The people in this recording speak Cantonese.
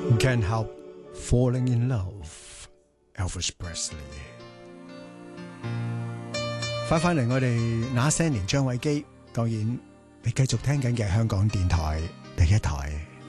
Can't help falling in love, Elvis Presley。翻嚟我哋那些年張偉基，當然你繼續聽緊嘅香港電台第一台。